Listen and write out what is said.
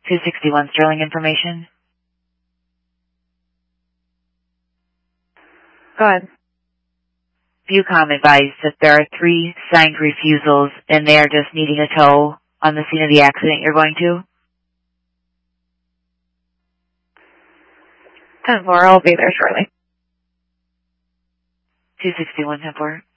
261 Sterling information. Go ahead. Viewcom advised that there are 3 signed refusals and they are just needing a tow on the scene of the accident you're going to. 10-4, I'll be there shortly. 261 10-4.